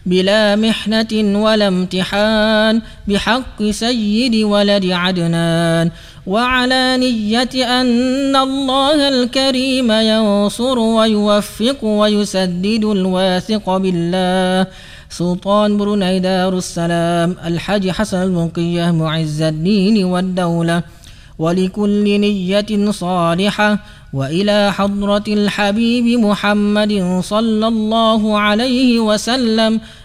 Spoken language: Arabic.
بلا محنة ولا امتحان بحق سيد ولد عدنان، وعلى نية أن الله الكريم ينصر ويوفق ويسدد الواثق بالله سلطان بروناي دار السلام الحاج حسن المنقية معز الدين والدولة، ولكل نية صالحة، وإلى حضرة الحبيب محمد صلى الله عليه وسلم